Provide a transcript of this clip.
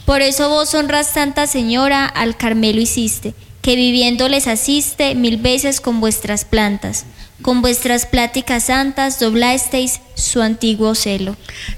Por eso vos honras, Santa Señora, al Carmelo hiciste, que viviendo les asiste 1000 veces con vuestras plantas. Con vuestras pláticas santas doblasteis su antiguo celo.